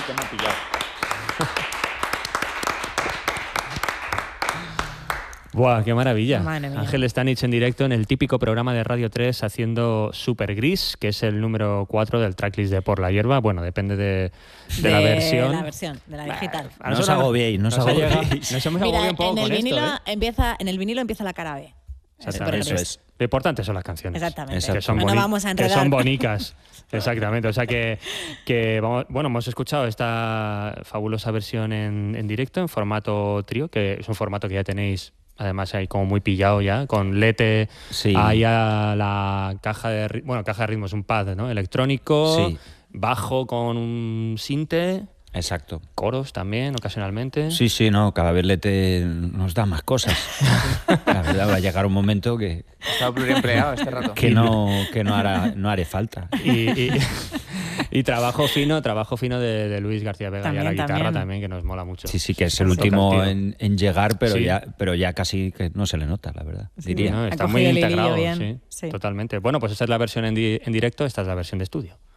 que me ha pillado. ¡Buah, qué maravilla! Madre mía. Ángel Stanich en directo en el típico programa de Radio 3 haciendo Super Gris, que es el número 4 del tracklist de Por la Hierba. Bueno, depende de la versión. De la digital. A No os nosotros agobiéis, no os agobiéis. Nos hemos Mira, agobiado un poco en el con vinilo esto, ¿eh? en el vinilo empieza la cara B. Exactamente. Eso es. Lo importante son las canciones. Exactamente. Que son, No vamos a que enredar. son bonicas. Exactamente. O sea que vamos, bueno, hemos escuchado esta fabulosa versión en directo, en formato trío, que es un formato que ya tenéis, además ahí como muy pillado ya, con lete, Sí. ahí a la caja de ritmos, un pad, ¿no? Electrónico, Sí. bajo con un sinte, Exacto. coros también, ocasionalmente. Sí, no, cada vez Lete nos da más cosas. La verdad, va a llegar un momento que He estado pluriempleado este rato. no haré falta. Y trabajo fino de Luis García Vega y a la También, guitarra también. también, que nos mola mucho. Sí, que es el Toca último tío. en llegar, pero, Sí. ya casi que no se le nota, la verdad. Diría. No, Ha está cogido muy el hilillo integrado, bien. sí, Sí. totalmente. Bueno, pues esta es la versión en directo, esta es la versión de estudio.